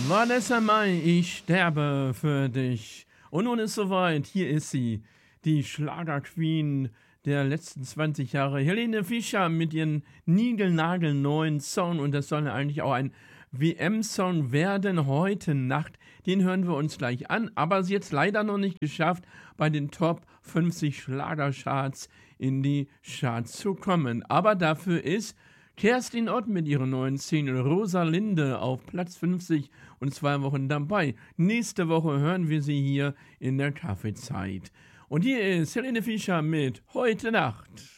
Vanessa Mai, ich sterbe für dich. Und nun ist soweit, hier ist sie, die Schlagerqueen der letzten 20 Jahre, Helene Fischer mit ihren niegelnagelneuen Song. Und das soll eigentlich auch ein WM-Song werden heute Nacht. Den hören wir uns gleich an, aber sie hat es leider noch nicht geschafft, bei den Top 50 Schlagercharts in die Charts zu kommen. Aber dafür ist Kerstin Ott mit ihrer neuen Single Rosalinde auf Platz 50 und 2 Wochen dabei. Nächste Woche hören wir sie hier in der Kaffeezeit. Und hier ist Helene Fischer mit Heute Nacht.